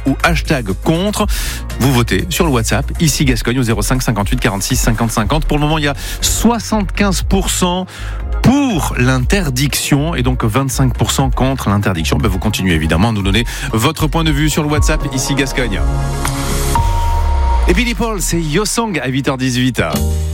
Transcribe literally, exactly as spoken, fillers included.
ou hashtag contre. Vous votez sur le WhatsApp, ici Gascogne, au zéro cinq cinquante-huit quarante-six cinquante cinquante. Pour le moment, il y a soixante-quinze pour cent pour l'interdiction et donc vingt-cinq pour cent contre l'interdiction. Ben, vous continuez évidemment à nous donner votre point de vue sur le WhatsApp, ici Gascogne. Et Billy Paul, c'est Yo Song à huit heures dix-huit.